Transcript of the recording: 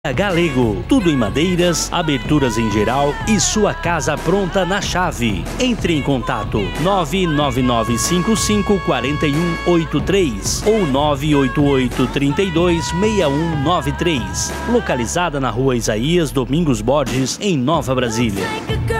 Galego, tudo em madeiras, aberturas em geral e sua casa pronta na chave. Entre em contato 999554183 ou 988326193, localizada na Rua Isaías Domingos Borges, em Nova Brasília.